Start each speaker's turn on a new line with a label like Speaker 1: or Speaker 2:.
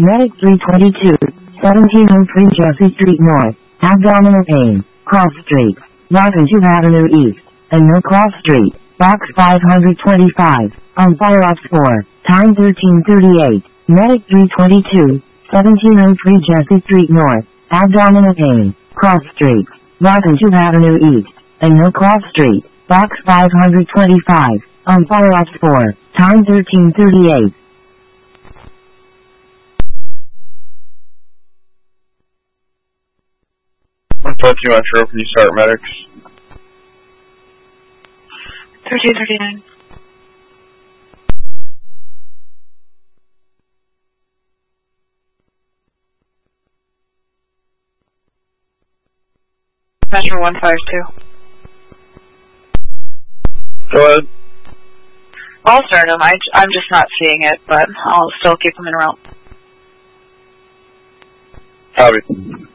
Speaker 1: Medic 322, 1703 Jesse Street North, abdominal pain, Cross Street, Washington Avenue East, and No Cross Street, Box 525, on fire ops 4, time 13:38. Medic 322, 1703 Jesse Street North, abdominal pain, Cross Street, Washington Avenue East, and No Cross Street, Box 525, on fire ops 4, time 13:38.
Speaker 2: What you Metro, can you start medics?
Speaker 3: 1339. Metro 152.
Speaker 2: Go ahead.
Speaker 3: I'll start him. I'm just not seeing it, but I'll still keep him in route.
Speaker 2: Copy.